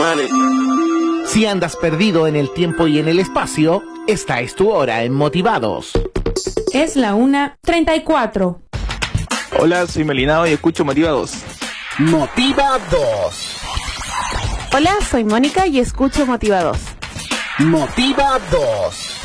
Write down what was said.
madre. Si andas perdido en el tiempo y en el espacio, esta es tu hora en Motivados. Es la 1:34. Hola, soy Melinao y escucho Motivados. Motivados. Hola, soy Mónica y escucho Motivados. Motivados.